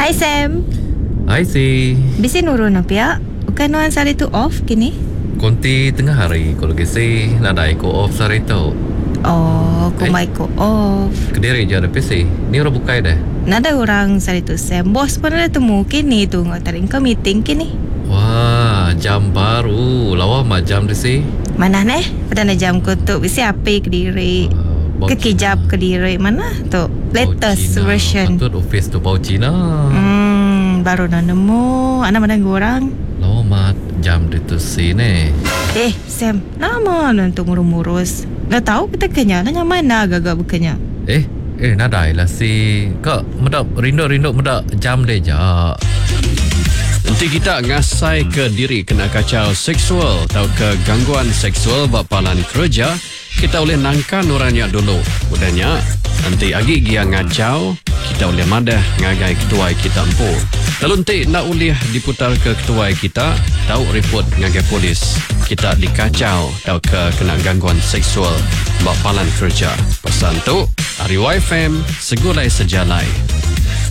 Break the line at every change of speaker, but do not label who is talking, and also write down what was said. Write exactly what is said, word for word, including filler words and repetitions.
Hai Sam.
Hai si.
Bisi nurun apa ya? Bukan nuan sari tu off kini?
Konti tengah hari kalau kisi nada ko off sari tu.
Oh, kumai ko off.
Kediri je ada P C. Ni orang bukai dah.
Nada orang sari tu Sam. Bos pun ada temu kini tu ngatarin ke meeting kini.
Wah, jam baru. Lawa mah jam di si.
Mana neh? Pada na jam ko tu bisi apa kediri?
Uh,
Kekijap kediri mana tu? Latest
Cina.
version.
Patut office tu bau Cina.
Hmm, baru na nemu. Anak mana orang?
Lawa mah jam di tu si ni.
Eh, Sam, nama untuk ngurus-ngurus. Nak tahu kita kenya, nanya mana agak-agak bukannya.
Eh, eh nada lah si. Kak, medak rindu-rindu medak jam deh ja.
Nanti kita ngasai ke diri kena kacau seksual atau ke gangguan seksual bapalan kerja, kita boleh nangkan orangnya dulu. Udahnya, nanti agi dia ngacau, kita boleh madah ngagai ketua kita empu. Lalu nanti nak boleh diputar ke ketua kita, tahu report ngagai polis. Kita dikacau atau ke kena gangguan seksual bapalan kerja. Pesan tu, Ari Y F M, segulai sejalai.